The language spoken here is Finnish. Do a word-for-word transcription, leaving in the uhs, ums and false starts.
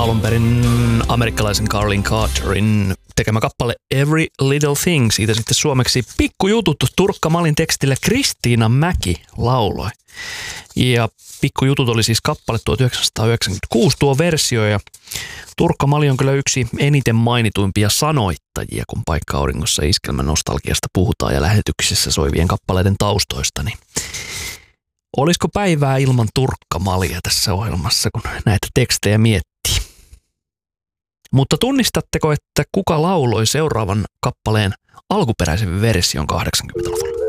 alun perin amerikkalaisen Carlin Carterin tekemä kappale Every Little Thing. Siitä sitten suomeksi Pikkujutut Turkka Malin tekstillä Kristiina Mäki lauloi. Ja Pikkujutut oli siis kappale tuhatyhdeksänsataayhdeksänkymmentäkuusi tuo versio, ja Turkka Mali on kyllä yksi eniten mainituimpia sanoittajia, kun Paikka auringossa iskelmän nostalgiasta puhutaan ja lähetyksissä soivien kappaleiden taustoista. Niin olisiko päivää ilman Turkka Malia tässä ohjelmassa, kun näitä tekstejä miettii? Mutta tunnistatteko, että kuka lauloi seuraavan kappaleen alkuperäisen version kahdeksankymmentäluvulla?